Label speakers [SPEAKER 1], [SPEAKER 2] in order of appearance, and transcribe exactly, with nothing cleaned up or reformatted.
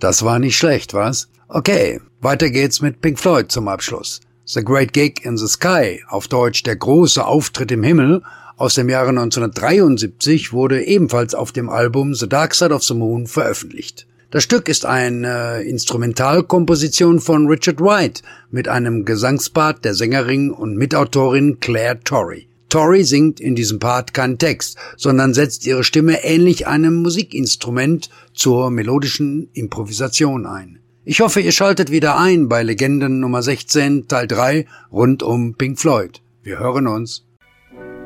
[SPEAKER 1] Das war nicht schlecht, was? Okay, weiter geht's mit Pink Floyd zum Abschluss. The Great Gig in the Sky, auf Deutsch der große Auftritt im Himmel, aus dem Jahre neunzehnhundertdreiundsiebzig, wurde ebenfalls auf dem Album The Dark Side of the Moon veröffentlicht. Das Stück ist eine Instrumentalkomposition von Richard Wright mit einem Gesangspart der Sängerin und Mitautorin Claire Torrey. Torrey singt in diesem Part keinen Text, sondern setzt ihre Stimme ähnlich einem Musikinstrument zur melodischen Improvisation ein. Ich hoffe, ihr schaltet wieder ein bei Legenden Nummer sechzehn, Teil drei, rund um Pink Floyd. Wir hören uns.